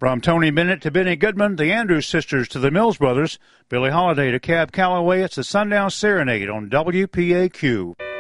From Tony Bennett to Benny Goodman, the Andrews Sisters to the Mills Brothers, Billie Holiday to Cab Calloway, it's the Sundown Serenade on WPAQ.